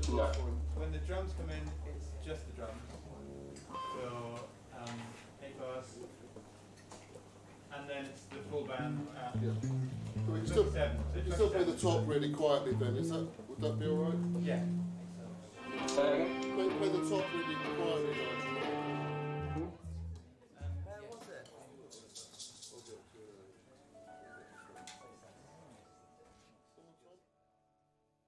No. When the drums come in, it's just the drums. So A bars, and then it's the full band. Yeah. So we can still, 27. So you can still play the 27. top really quietly then, would that be alright? Yeah. Say that again? Play the top really quietly then.